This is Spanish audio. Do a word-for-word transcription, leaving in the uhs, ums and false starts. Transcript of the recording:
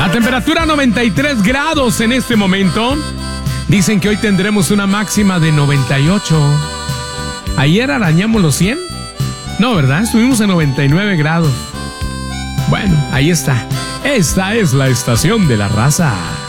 La temperatura noventa y tres grados en este momento. Dicen que hoy tendremos una máxima de noventa y ocho. Ayer arañamos los cien. No, ¿verdad? Estuvimos en noventa y nueve grados. Bueno, ahí está. Esta es la estación de la raza.